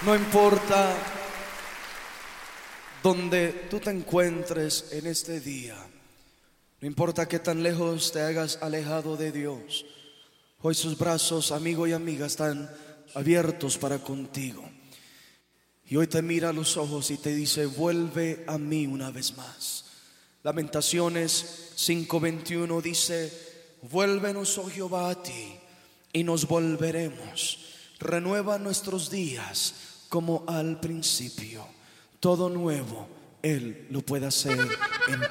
No importa donde tú te encuentres en este día, no importa qué tan lejos te hayas alejado de Dios, hoy sus brazos, amigo y amiga, están abiertos para contigo. Y hoy te mira a los ojos y te dice: vuelve a mí una vez más. Lamentaciones 5:21 dice: vuélvenos, oh Jehová, a ti, y nos volveremos. Renueva nuestros días como al principio. Todo nuevo Él lo puede hacer en